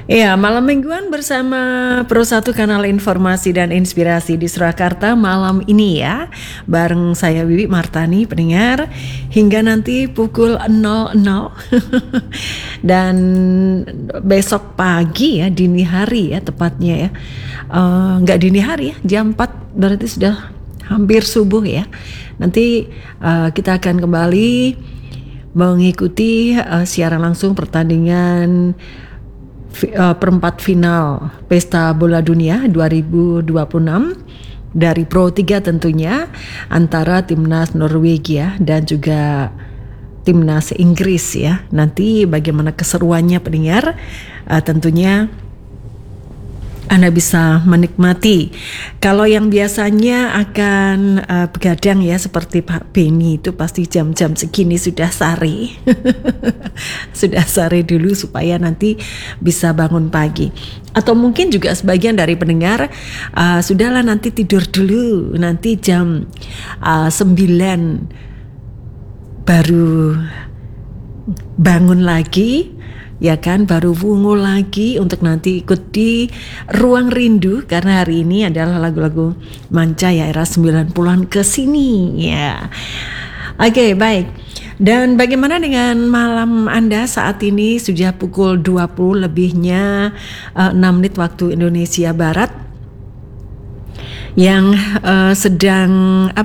Ya, malam mingguan bersama Pro 1 Kanal Informasi dan Inspirasi di Surakarta malam ini ya. Bareng saya Wiwi Martani pendengar hingga nanti pukul 00. Dan besok pagi ya, dini hari ya tepatnya ya. Nggak dini hari ya, jam 4 berarti sudah hampir subuh ya. Nanti kita akan kembali mengikuti siaran langsung pertandingan perempat final Pesta Bola Dunia 2026 dari Pro 3 tentunya, antara timnas Norwegia dan juga timnas Inggris ya. Nanti bagaimana keseruannya pendengar, tentunya Anda bisa menikmati. Kalau yang biasanya akan begadang ya seperti Pak Beni itu pasti jam-jam segini sudah sare. Sudah sare dulu supaya nanti bisa bangun pagi. Atau mungkin juga sebagian dari pendengar sudahlah nanti tidur dulu, nanti jam 9 baru bangun lagi. Ya kan, baru wungu lagi untuk nanti ikut di Ruang Rindu, karena hari ini adalah lagu-lagu manca ya era 90-an ke sini ya. Oke, baik. Dan bagaimana dengan malam Anda saat ini? Sudah pukul 20 lebihnya 6 menit waktu Indonesia Barat. Yang sedang